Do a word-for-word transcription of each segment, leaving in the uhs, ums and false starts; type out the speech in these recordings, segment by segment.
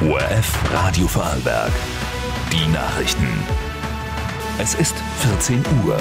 O R F Radio Vorarlberg. Die Nachrichten. Es ist vierzehn Uhr.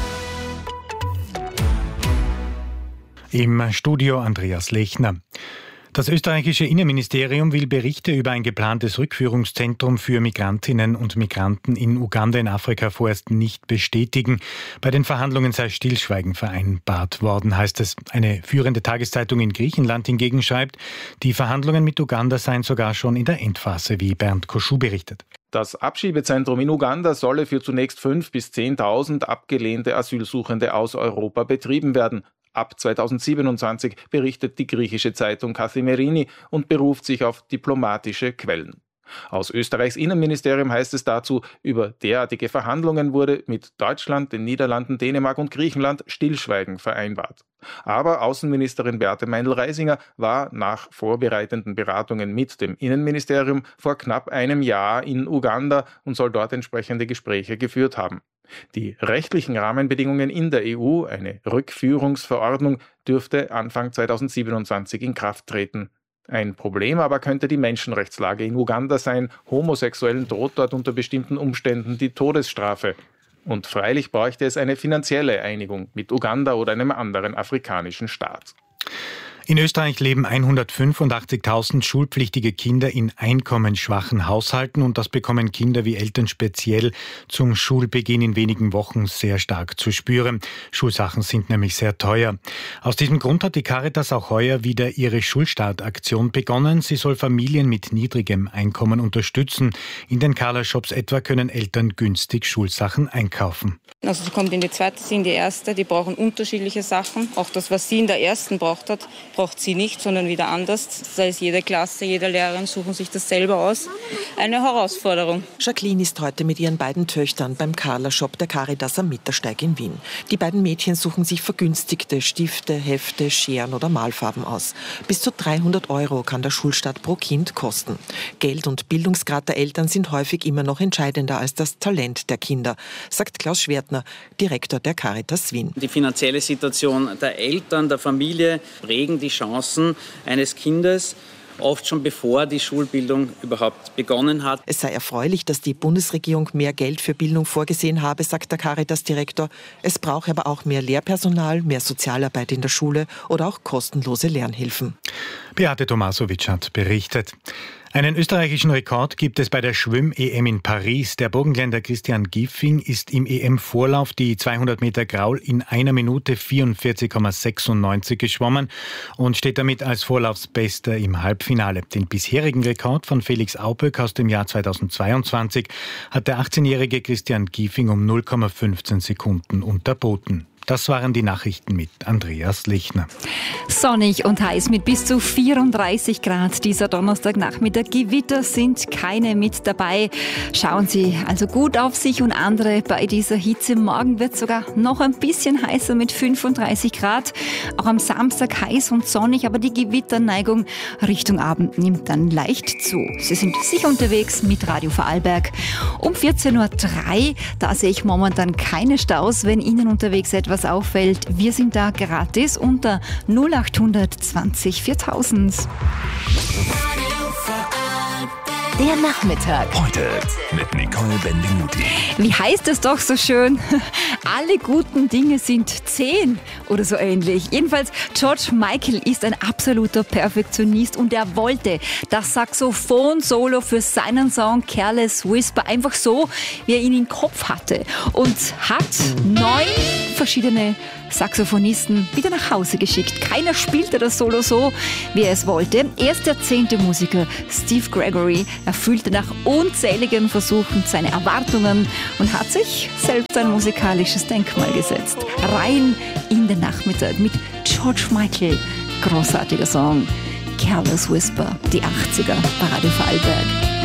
Im Studio Andreas Lechner. Das österreichische Innenministerium will Berichte über ein geplantes Rückführungszentrum für Migrantinnen und Migranten in Uganda in Afrika vorerst nicht bestätigen. Bei den Verhandlungen sei Stillschweigen vereinbart worden, heißt es. Eine führende Tageszeitung in Griechenland hingegen schreibt, die Verhandlungen mit Uganda seien sogar schon in der Endphase, wie Bernd Koschuh berichtet. Das Abschiebezentrum in Uganda solle für zunächst fünftausend bis zehntausend abgelehnte Asylsuchende aus Europa betrieben werden. Ab zweitausendsiebenundzwanzig berichtet die griechische Zeitung Kathimerini und beruft sich auf diplomatische Quellen. Aus Österreichs Innenministerium heißt es dazu, über derartige Verhandlungen wurde mit Deutschland, den Niederlanden, Dänemark und Griechenland Stillschweigen vereinbart. Aber Außenministerin Beate Meindl-Reisinger war nach vorbereitenden Beratungen mit dem Innenministerium vor knapp einem Jahr in Uganda und soll dort entsprechende Gespräche geführt haben. Die rechtlichen Rahmenbedingungen in der E U, eine Rückführungsverordnung, dürfte Anfang zweitausendsiebenundzwanzig in Kraft treten. Ein Problem aber könnte die Menschenrechtslage in Uganda sein. Homosexuellen droht dort unter bestimmten Umständen die Todesstrafe. Und freilich bräuchte es eine finanzielle Einigung mit Uganda oder einem anderen afrikanischen Staat. In Österreich leben hundertfünfundachtzigtausend schulpflichtige Kinder in einkommensschwachen Haushalten und das bekommen Kinder wie Eltern speziell zum Schulbeginn in wenigen Wochen sehr stark zu spüren. Schulsachen sind nämlich sehr teuer. Aus diesem Grund hat die Caritas auch heuer wieder ihre Schulstartaktion begonnen. Sie soll Familien mit niedrigem Einkommen unterstützen. In den Carla-Shops etwa können Eltern günstig Schulsachen einkaufen. Also sie kommt in die zweite, sie in die erste, die brauchen unterschiedliche Sachen. Auch das, was sie in der ersten braucht hat, braucht sie nicht, sondern wieder anders. Das heißt, jede Klasse, jede Lehrerin suchen sich das selber aus. Eine Herausforderung. Jacqueline ist heute mit ihren beiden Töchtern beim Carla-Shop der Caritas am Mittersteig in Wien. Die beiden Mädchen suchen sich vergünstigte Stifte, Hefte, Scheren oder Malfarben aus. Bis zu dreihundert Euro kann der Schulstart pro Kind kosten. Geld und Bildungsgrad der Eltern sind häufig immer noch entscheidender als das Talent der Kinder, sagt Klaus Schwertner, Direktor der Caritas Wien. Die finanzielle Situation der Eltern, der Familie prägen die Chancen eines Kindes, oft schon bevor die Schulbildung überhaupt begonnen hat. Es sei erfreulich, dass die Bundesregierung mehr Geld für Bildung vorgesehen habe, sagt der Caritas-Direktor. Es brauche aber auch mehr Lehrpersonal, mehr Sozialarbeit in der Schule oder auch kostenlose Lernhilfen. Beate Tomasovic hat berichtet. Einen österreichischen Rekord gibt es bei der Schwimm-E M in Paris. Der Burgenländer Christian Giffing ist im E M-Vorlauf die zweihundert Meter Graul in einer Minute vierundvierzig Komma sechsundneunzig geschwommen und steht damit als Vorlaufsbester im Halbfinale. Den bisherigen Rekord von Felix Auböck aus dem Jahr zweitausendzweiundzwanzig hat der achtzehnjährige Christian Giffing um null Komma fünfzehn Sekunden unterboten. Das waren die Nachrichten mit Andreas Lechner. Sonnig und heiß mit bis zu vierunddreißig Grad dieser Donnerstagnachmittag. Gewitter sind keine mit dabei. Schauen Sie also gut auf sich und andere bei dieser Hitze. Morgen wird es sogar noch ein bisschen heißer mit fünfunddreißig Grad. Auch am Samstag heiß und sonnig, aber die Gewitterneigung Richtung Abend nimmt dann leicht zu. Sie sind sicher unterwegs mit Radio Vorarlberg. Um vierzehn Uhr drei, da sehe ich momentan keine Staus, wenn Ihnen unterwegs etwas was auffällt. Wir sind da gratis unter null acht zwanzig viertausend. Der Nachmittag. Heute mit Nicole Benvenuti. Wie heißt es doch so schön? Alle guten Dinge sind zehn oder so ähnlich. Jedenfalls, George Michael ist ein absoluter Perfektionist und er wollte das Saxophon-Solo für seinen Song Careless Whisper einfach so, wie er ihn im Kopf hatte. Und hat neun verschiedene Saxophonisten wieder nach Hause geschickt. Keiner spielte das Solo so, wie er es wollte. Erst der zehnte Musiker Steve Gregory erfüllte nach unzähligen Versuchen seine Erwartungen und hat sich selbst ein musikalisches Denkmal gesetzt. Rein in den Nachmittag mit George Michael. Großartiger Song. Careless Whisper, die achtziger bei Radio Vorarlberg.